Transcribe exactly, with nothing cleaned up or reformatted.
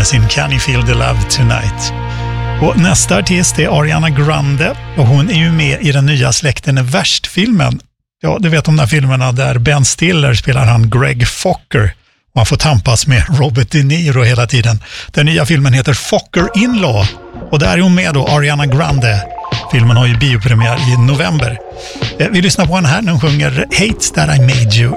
med sin Can You Feel the Love Tonight. Och nästa artist är Ariana Grande och hon är ju med i den nya Släkten Värst-filmen. Ja, du vet om de här filmerna där Ben Stiller spelar han Greg Focker och han får tampas med Robert De Niro hela tiden. Den nya filmen heter Focker In-Law och där är hon med då, Ariana Grande. Filmen har ju biopremiär i november. Vi lyssnar på henne här när hon sjunger Hate That I Made You.